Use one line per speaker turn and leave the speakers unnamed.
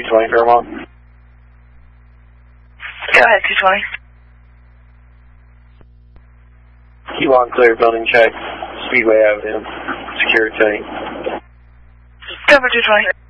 220 Fairmont.
Go ahead, 220.
Q1 clear, building check, Speedway Avenue, secure tank.
Cover 220.